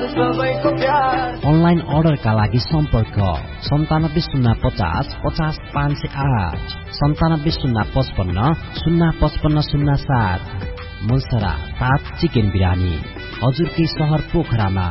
Online अर्डरका लागि सम्पर्क 9705050508 970555055507। मुलसरा 7 चिकन बिरानी हजुरकै शहर पोखरामा।